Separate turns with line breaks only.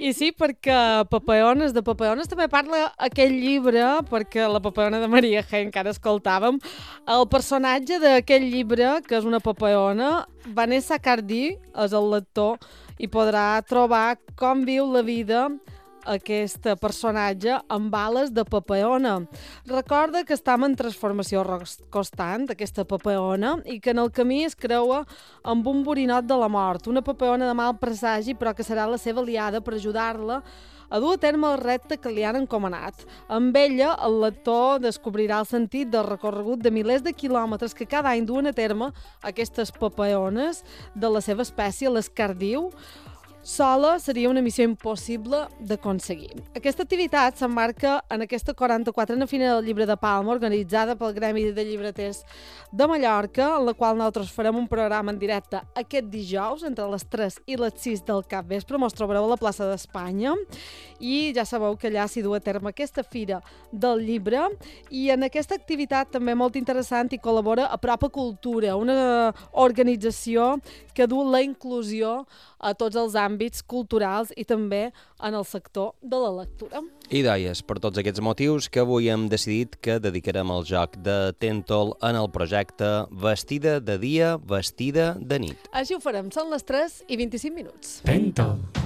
I sí, perquè de Papaiones també parla aquell llibre, perquè la Papaiona de Maria G encara escoltàvem, el personatge d'aquell llibre, que és una papaiona, Vanessa Cardí, és el lector, i podrà trobar com viu la vida aquest personatge amb ales de papaiona. Recorda que estem en transformació constant, aquesta papaiona, i que en el camí es creua amb un borinot de la mort, una papaiona de mal presagi, però que serà la seva aliada per ajudar-la a dur a terme el repte que li han encomanat. Amb ella, el lector descobrirà el sentit del recorregut de milers de quilòmetres que cada any duen a terme aquestes papaiones de la seva espècie, l'escardiu. Sola seria una missió impossible d'aconseguir. Aquesta activitat s'emmarca en aquesta 44a Fira del Llibre de Palma, organitzada pel Gremi de Llibreters de Mallorca, en la qual nosaltres farem un programa en directe aquest dijous, entre les 3 i les 6 del capvespre. Mos trobareu a la plaça d'Espanya i ja sabeu que allà s'hi du a terme aquesta Fira del Llibre, i en aquesta activitat també molt interessant hi col·labora Apropa Cultura, una organització que du la inclusió a tots els àmbits culturals i també en el sector de la lectura.
I deies, per tots aquests motius, que avui hem decidit que dedicarem el joc de Tentol en el projecte Vestida de dia, vestida de nit.
Així ho farem, són les 3 i 25 minuts.
Tentol.